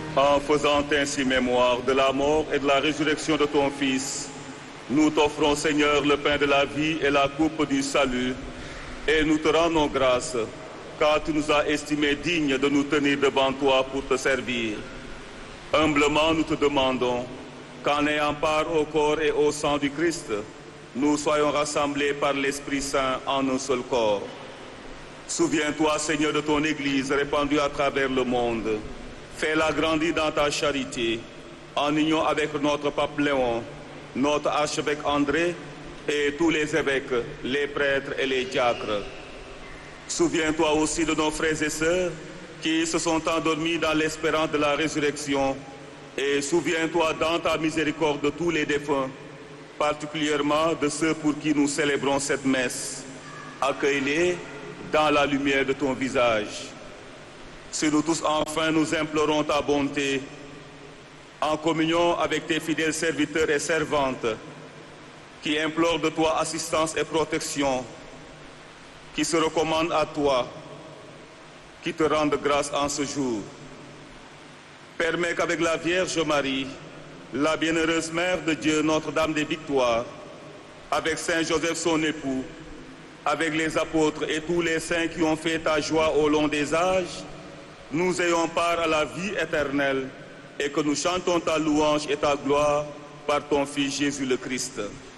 En faisant ainsi mémoire de la mort et de la résurrection de ton Fils, nous t'offrons, Seigneur, le pain de la vie et la coupe du salut, et nous te rendons grâce, car tu nous as estimés dignes de nous tenir devant toi pour te servir. Humblement, nous te demandons qu'en ayant part au corps et au sang du Christ, nous soyons rassemblés par l'Esprit Saint en un seul corps. Souviens-toi, Seigneur, de ton Église répandue à travers le monde. Fais-la grandir dans ta charité, en union avec notre pape Léon, notre archevêque André et tous les évêques, les prêtres et les diacres. Souviens-toi aussi de nos frères et sœurs qui se sont endormis dans l'espérance de la résurrection, et souviens-toi dans ta miséricorde de tous les défunts, particulièrement de ceux pour qui nous célébrons cette messe. Accueille-les dans la lumière de ton visage. Si nous tous enfin nous implorons ta bonté, en communion avec tes fidèles serviteurs et servantes, qui implorent de toi assistance et protection, qui se recommandent à toi, qui te rendent grâce en ce jour. Permets qu'avec la Vierge Marie, la bienheureuse Mère de Dieu, Notre-Dame des Victoires, avec Saint Joseph son époux, avec les apôtres et tous les saints qui ont fait ta joie au long des âges, nous ayons part à la vie éternelle et que nous chantons ta louange et ta gloire par ton Fils Jésus le Christ.